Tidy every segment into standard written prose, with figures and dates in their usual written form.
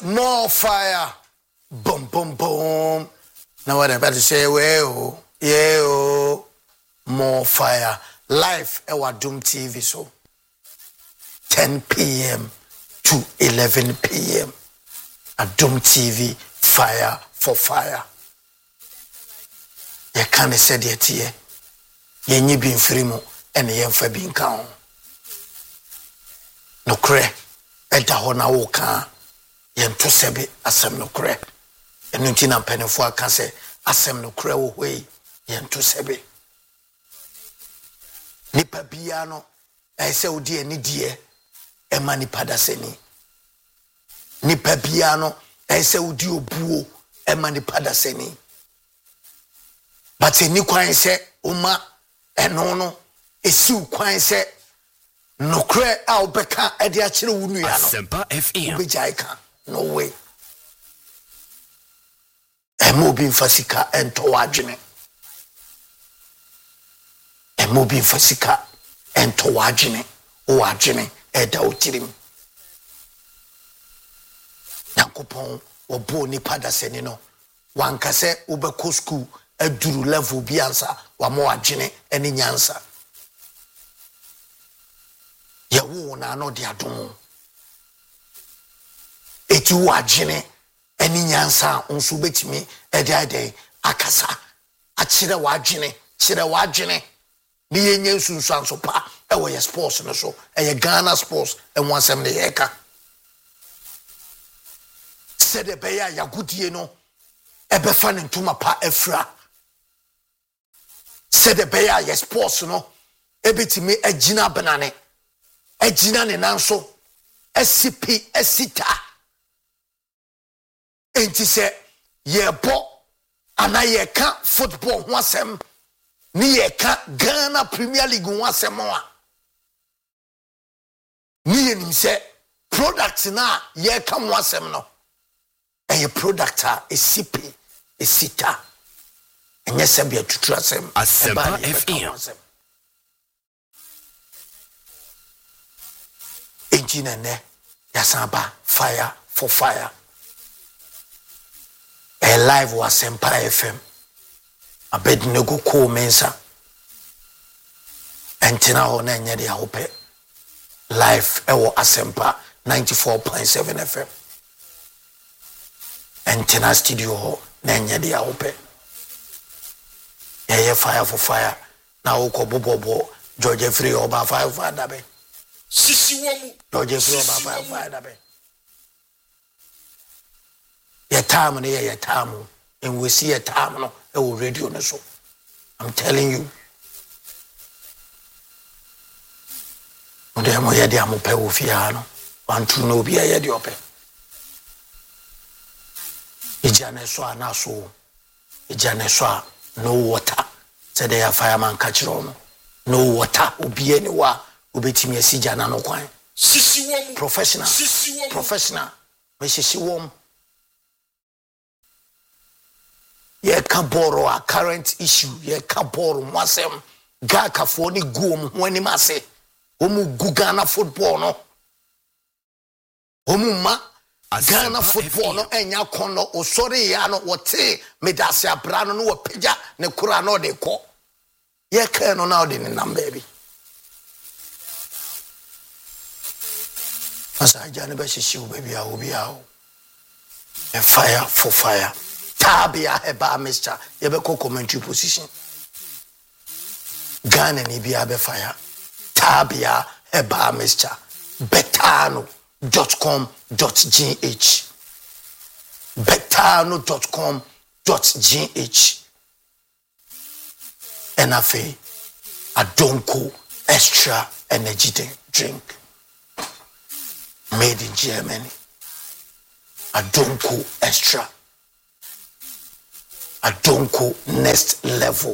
more fire. Boom, boom, boom. Now what I'm about to say, well, yeah, more fire. Live at Doom TV, so 10 p.m. to 11 p.m. at Doom TV, fire for fire. You can't say that here. You need be free mo, and you have been count. No cray, and the honor will come. Yen to sebi asem no kre enu nti na mpanefo aka se asem no kre wo hwei yen to sebi nipa bia no ese odi ani die e mani pada seni nipa bia no ese odi obuo e mani pada seni but eni kwan se uma eno no esi kwan se no kre a obeka e de a kire wo nua no Asempa FM obejaika. No way. Emobi fasika ento wajene. Emobi fasika ento wajene. O wajene eda otirim. Yakupon obo ni pada seni no. Wankase ubeko school eduru level biansa wamo wajene eni nyansa. Yawo na no di adomo. Eti wajene eni nyansa onso betimi ede akasa achire wajene ni yenye nsunsu anso pa ewo ye sports no so eye Ghana sports enwo asem ne yeka sede be ya yagudie no ebefa ne ntuma pa efra sede be ya ye sports no ebetimi agina benane agina ne nanso SCP esita enti se yebo ana yeka football ho asem ni yeka Ghana Premier League ho asem a ni yenim se product na yeka mo asem no eye product a esipi esita enye se bia tutu asem Asempa FM engine ne yasaba fire for fire. A live was Asempa FM. A bed no go cool mensa. And tina ho na nya dia hope. Live ewo Asempa 94.7 FM. And tina studio ho na nya dia hope. Yeah, fire for fire. Na uko bobo George Free oba fire for dabe. Sisi womu George Free oba fire for dabe. Your time your time, and we see a time no it will radio no so. I'm telling you. Ode mo ye dia mo pe wo fia no. Wan tu no bi ye dia ope. Ijane so anaso. Ijane so no water. Said they are fireman catch no. No water obi any wa obetimi asijana no kwan. Sisi womu Professional. Me sisi wom. Ye ka borrow a current issue. Ye ka borrow mwasem. Gaka foni guom mweni mase. Omu Ghana football no. Omu ma Ghana football no enya kono osori ya no wote medase abrano no wapeja ne kura no de ko. Ye ka no na odi ni baby. Asa jani be shishiu baby ya obi ya o. A fire for fire. Tabia heba Mr. Yebeko commentary position. Ghana ni bia be fire. Tabia heba Mr. betano.com.gh betano.com.gh NFA Adonko extra energy drink made in Germany. Adonko extra. Adonko next level.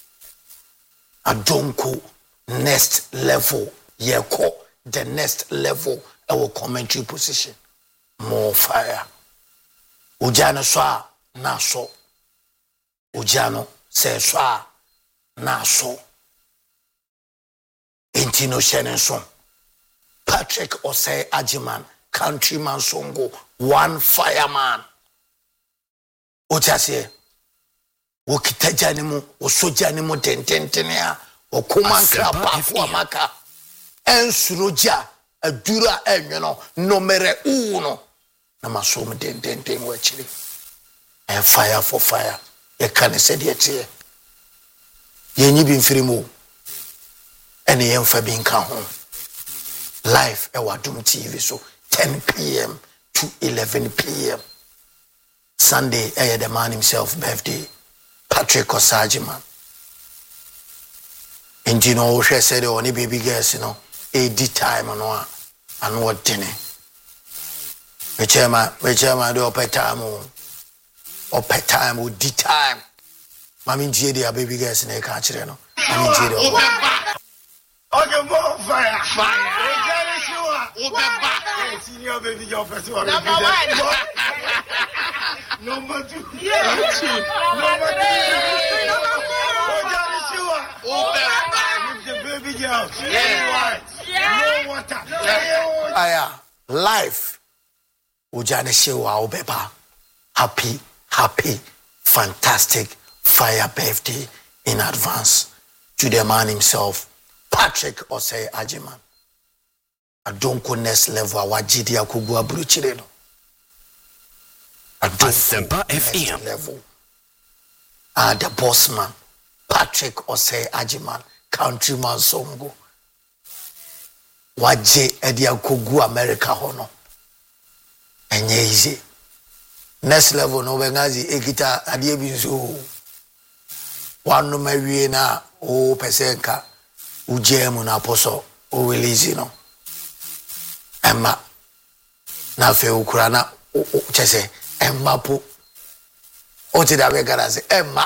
Adonko next level. Yeko the next level. Our commentary position. More fire. Ujano swa na so. Ujano se swa na so. Intino Shenenson. Patrick Osei Ajiman Countryman Songo, one fireman. Ochase wokita janimu osojanimu tententenia okomankra pa maka ensuroja adura enyono nomere uno na masom tententen wachiri and fire for fire e kan se de tie yenyi bi mfirimu ene yemfa bi nka ho live e wadum TV so 10 p.m. to 11 p.m. Sunday, the man himself birthday, Patrick Osajiman. And you know, she said, only baby girls, you know, AD time and what dinner. Which am I do up time with D time. Mammy JD, baby girls in a country, you know. Mammy JD. Okay, more fire. Senior baby, your person. Number 1. Number 2. Number 3. The baby girl. No water. Aya, life. Ujane shewa obeba. Happy, fantastic fire birthday in advance to the man himself, Patrick Osei Ajiman. Adonko next level awajidi akugu abruchire no. Asempa FM level. The boss man, Patrick Osei Ajiman, Countryman Songo. Waje edi akugu America hono. Enye easy. Next level no bengazi ekita adie binso. Wanu mawie na o pesenka ujemu na poso o release no. Emma na fe ukura na chese Emma po o ti da be gara se Emma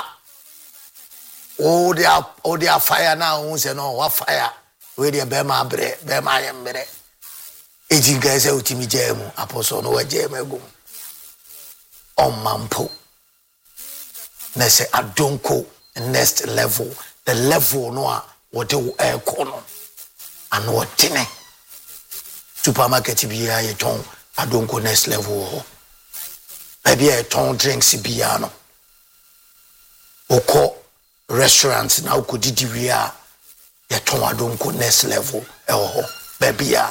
o dia fire na o se no wa fire we dia be ma yembre eji ga se utimi jemu apostle no wa jemu egum on mampo na se adonko next level the level no a what e kono and what tine supermarket biya ye ton adonko next level baby e ton drinks biya no oko restaurants na ukodidi biya ye ton adonko next level e ho baby ya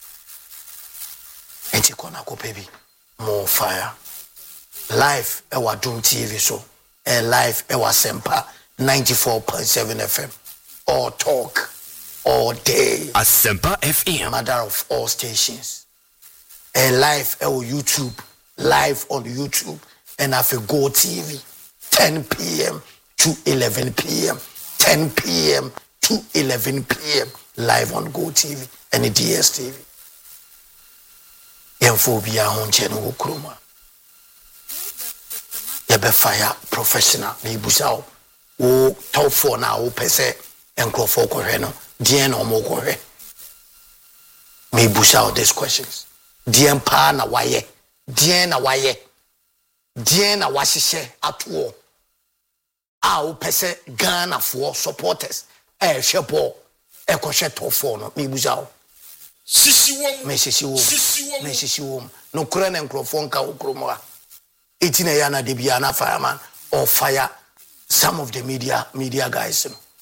enti kona ko baby more fire live e wadum TV so e live e Asempa 94.7 FM all talk all day. Asempa FM, mother of all stations. And live on YouTube, live on YouTube, and have a Go TV, 10 p.m. to 11 p.m. 10 p.m. to 11 p.m. live on Go TV and the DSTV. Yemphobia on channel Kroma. Yebe fire professional. Nibusao. O top 4 now. O pese and Crofoko Reno. Dien or Mokohe. Me bush out these questions. Dien pa na waye. Dien na waye. Dien na washishe at war. O pese Ghana for supporters. Shepo. Ekoshe top 4 no. Me bush out. Sisi wom. No kure na nkrofonka ukromoa. Itine yana debiana fireman or fire some of the media guys.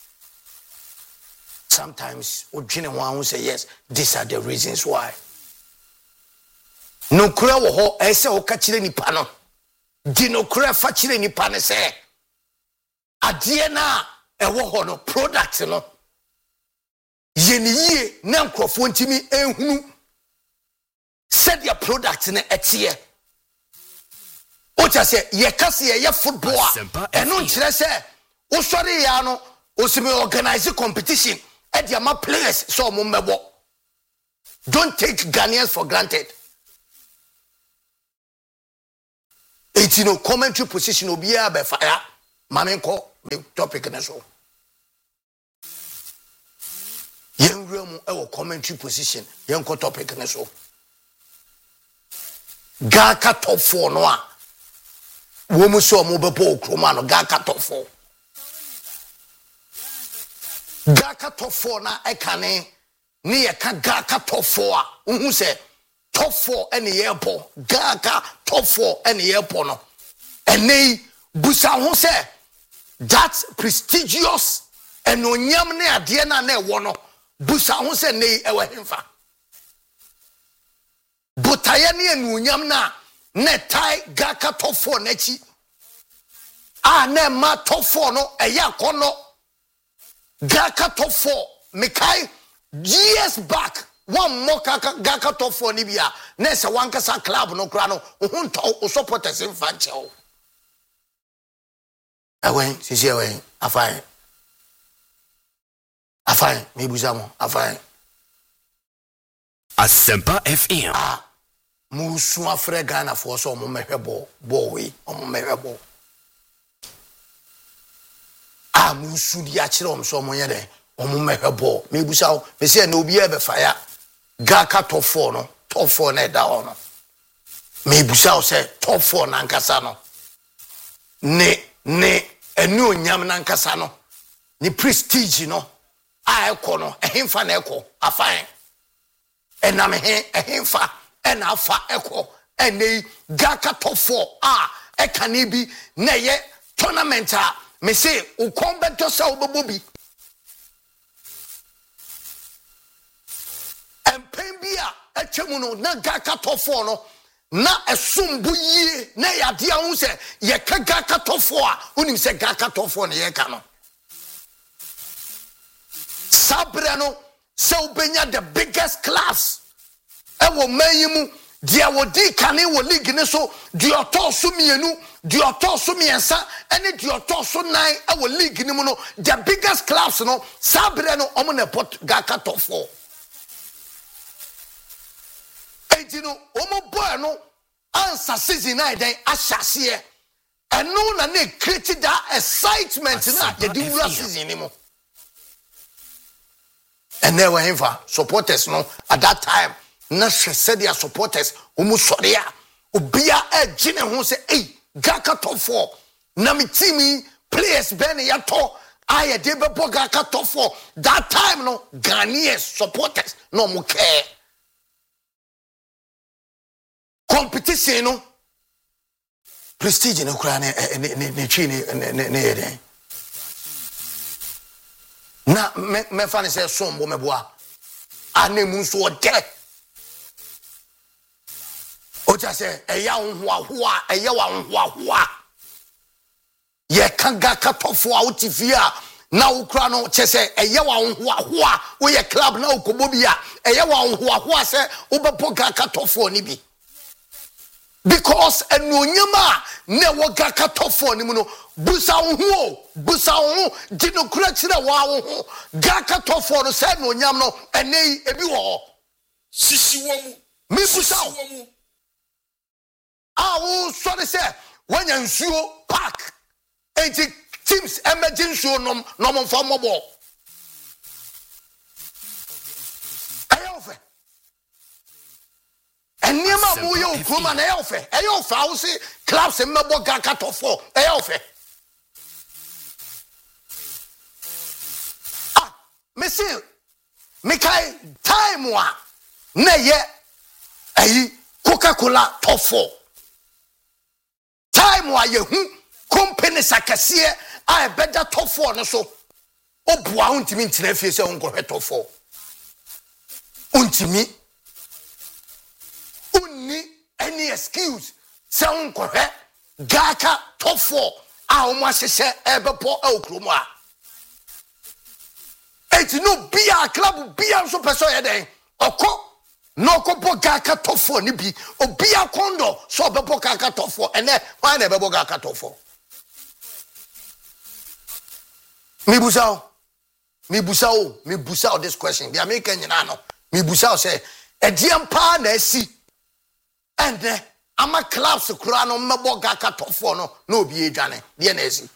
Sometimes one will say yes, these are the reasons why. No kure wo ho ese o ka kire nipa no. Di no kure fa kire nipa ne se. Ade na e wo ho no product no. Yeniye na nkrofo ntimi ehunu. Said your product ne etie. Ocha se ye kase ye football. Eno nkyere se wo sori ya no osimi organize competition. My players so mumbebo. Don't take Ghanaians for granted. It's no commentary position will be a be fire. Mamenko me topic na so. Yen remu e commentary position. Yen ko topic na so. Gaka top 4 no a. Wo mu so mo bebo okroma no gaka top 4. Gaka top 4 na ekane ni eka gaka top 4 a uhu se top 4 any airport Gaka top 4 any airport no ene busa ho say that prestigious enonyam ne ade na na ewo no busa ho say nei ewe hemfa botaye ne enonyam na ne tai Gaka top 4 na chi na ma top 4 no eya kono Gaka top 4 mekai years back one more Gaka top 4 ni bia na se wan kasa club no kra no ho supporters in fanche o awen sisi awen afan me buzamo afan Asempa FM musu afre Ghana for so mo mehwebo we mo mehwebo musu di akire om so mo yede omo mehwebo me busawo me se na obi e be fire Gaka top 4 no top 4 na da ho no me busawo se top 4 na nkasa no ne enu onyam na nkasa no ni prestige no ekọ no ehemfa na ekọ afan enam ehemfa ena afa ekọ ene Gaka top 4 eka ni bi na ye tournament me say ukon beto sa obobi empen bia etwemu no na Gaka top 4 no na esumbu yie na yade ahu se ye ka Gaka top 4 unim se Gaka top 4 na ye ka no sabre no se obenya the biggest class ewo mayimu dia wodi kane wo league ne so dia otoso mienu dia otoso miensa ene dia otoso nine ewo league ne mu no the biggest clubs no sabre no omo na pot Gaka top 4 ejino omo boy no answer season na den ahyase eno na na create that excitement na ye di wura season ni mo and there were himfa supporters no at that time na said their supporters umu soria obia gine ho say Gaka top 4 na me team players ben yato aye de bebo Gaka top 4 that time no Ghanaian supporters no mo care competition no prestige no kra ne twi ne na me fa ne say sombo meboa anemu so de o ja say eya honhoahoa eya wa honhoahoa ye kan Gaka top 4 utifia na ukra no che say eya wa honhoahoa wo ye club na ukobo bia eya wa honhoahoa say ubepo Gaka top 4 ni bi because enonyama ne wo Gaka top 4 ni mu no busa ho dino kura kire wa ho Gaka top 4 no say enonyam no enei ebi wo sisi wo mu mi busa wo mu so they say when you nsuo park enti teams emergency no mfa mobo ayofe eniema mu yo kuma na ayofe I will say clubs emebo Gaka top 4 ayofe me say me kai time wa na ye Coca-Cola top 4 time wa yehu company sakase I better top 4 no so obua untimi ntina fie se onkohwe top 4 untimi unni any excuse se onkohwe Gaka top 4 omo asese ebepo okromu a eti no bia club bia so person ye den okọ no kopo Gaka top 4 ni bi obia kondo so bebo Gaka top 4 ene why na bebo Gaka top 4 mi busao this question the American nyina no mi busao say ediem pa na asi ende ama clubs kura no mebo Gaka top 4 no obi edwane de na asi